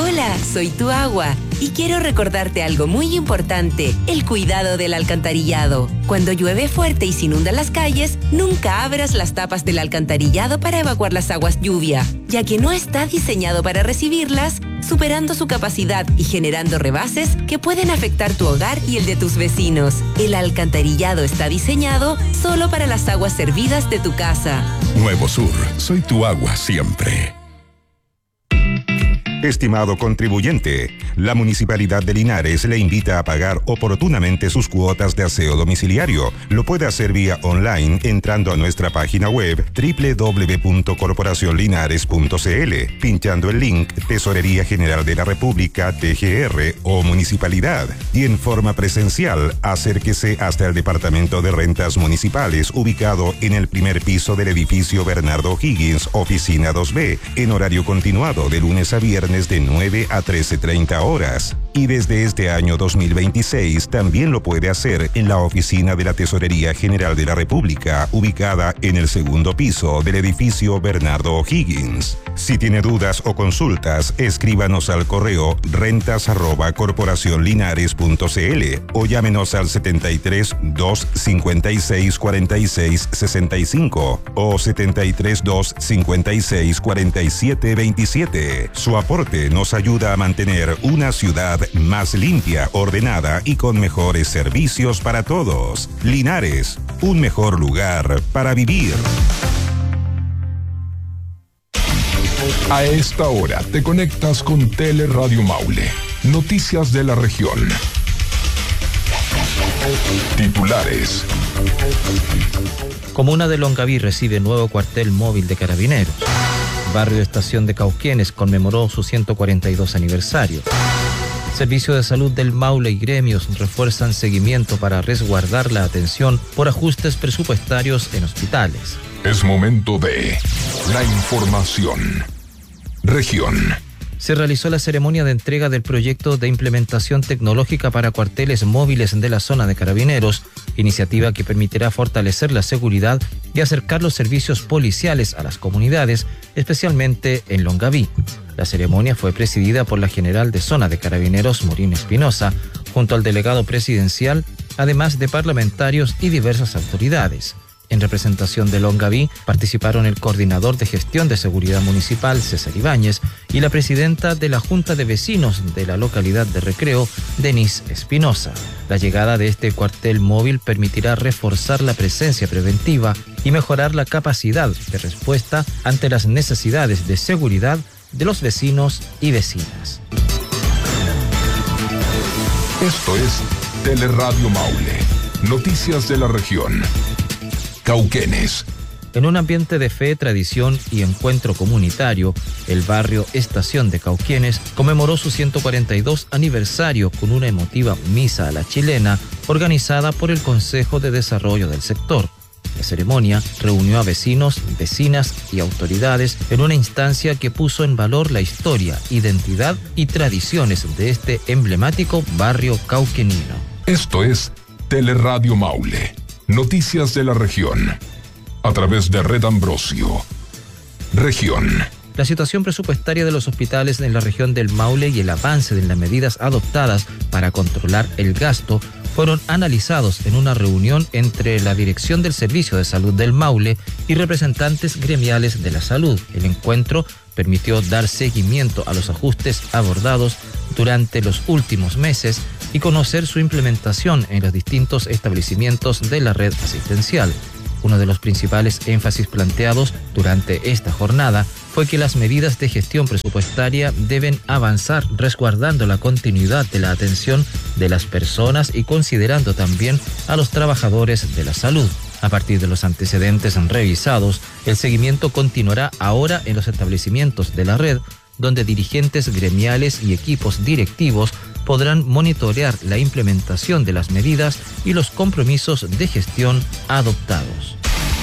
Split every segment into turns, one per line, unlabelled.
Hola, soy tu agua y quiero recordarte algo muy importante, el cuidado del alcantarillado. Cuando llueve fuerte y se inundan las calles, nunca abras las tapas del alcantarillado para evacuar las aguas lluvia, ya que no está diseñado para recibirlas, superando su capacidad y generando rebases que pueden afectar tu hogar y el de tus vecinos. El alcantarillado está diseñado solo para las aguas servidas de tu casa.
Nuevo Sur, soy tu agua siempre. Estimado contribuyente, la Municipalidad de Linares le invita a pagar oportunamente sus cuotas de aseo domiciliario. Lo puede hacer vía online entrando a nuestra página web www.corporacionlinares.cl, pinchando el link Tesorería General de la República, TGR o Municipalidad. Y en forma presencial, acérquese hasta el Departamento de Rentas Municipales, ubicado en el primer piso del edificio Bernardo O'Higgins, oficina 2B, en horario continuado de lunes a viernes de 9 a 13:30 horas. Y desde este año 2026 también lo puede hacer en la oficina de la Tesorería General de la República, ubicada en el segundo piso del edificio Bernardo O'Higgins. Si tiene dudas o consultas, escríbanos al correo rentas@corporacionlinares.cl o llámenos al 73 256 46 65 o 73 256 47 27. Su aporte nos ayuda a mantener una ciudad más limpia, ordenada y con mejores servicios para todos. Linares, un mejor lugar para vivir.
A esta hora te conectas con Teleradio Maule. Noticias de la región. Titulares.
Comuna de Longaví recibe nuevo cuartel móvil de Carabineros. Barrio Estación de Cauquenes conmemoró su 142 aniversario. Servicio de Salud del Maule y gremios refuerzan seguimiento para resguardar la atención por ajustes presupuestarios en hospitales.
Es momento de la información. Región.
Se realizó la ceremonia de entrega del proyecto de implementación tecnológica para cuarteles móviles de la zona de Carabineros, iniciativa que permitirá fortalecer la seguridad y acercar los servicios policiales a las comunidades, especialmente en Longaví. La ceremonia fue presidida por la general de zona de Carabineros, Morín Espinosa, junto al delegado presidencial, además de parlamentarios y diversas autoridades. En representación de Longaví participaron el coordinador de gestión de seguridad municipal, César Ibáñez, y la presidenta de la Junta de Vecinos de la localidad de Recreo, Denise Espinosa. La llegada de este cuartel móvil permitirá reforzar la presencia preventiva y mejorar la capacidad de respuesta ante las necesidades de seguridad de los vecinos y vecinas.
Esto es Teleradio Maule. Noticias de la región. Cauquenes.
En un ambiente de fe, tradición y encuentro comunitario, el barrio Estación de Cauquenes conmemoró su 142 aniversario con una emotiva misa a la chilena organizada por el Consejo de Desarrollo del sector. La ceremonia reunió a vecinos, vecinas y autoridades en una instancia que puso en valor la historia, identidad y tradiciones de este emblemático barrio cauquenino.
Esto es Teleradio Maule. Noticias de la región. A través de Red Ambrosio. Región.
La situación presupuestaria de los hospitales en la región del Maule y el avance de las medidas adoptadas para controlar el gasto fueron analizados en una reunión entre la Dirección del Servicio de Salud del Maule y representantes gremiales de la salud. El encuentro permitió dar seguimiento a los ajustes abordados durante los últimos meses y conocer su implementación en los distintos establecimientos de la red asistencial. Uno de los principales énfasis planteados durante esta jornada fue que las medidas de gestión presupuestaria deben avanzar resguardando la continuidad de la atención de las personas y considerando también a los trabajadores de la salud. A partir de los antecedentes revisados, el seguimiento continuará ahora en los establecimientos de la red, donde dirigentes gremiales y equipos directivos podrán monitorear la implementación de las medidas y los compromisos de gestión adoptados.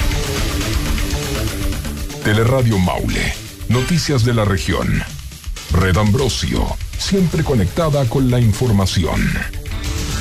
Teleradio Maule. Noticias de la región. Red Ambrosio. Siempre conectada con la información.